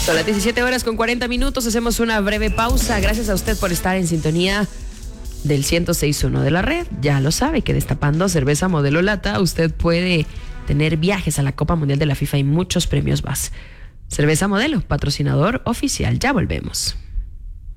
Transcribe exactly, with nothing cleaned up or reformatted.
Son las diecisiete horas con cuarenta minutos. Hacemos una breve pausa. Gracias a usted por estar en sintonía del ciento seis punto uno de la red. Ya lo sabe que destapando cerveza modelo lata, usted puede tener viajes a la Copa Mundial de la FIFA y muchos premios más. Cerveza Modelo, patrocinador oficial. Ya volvemos.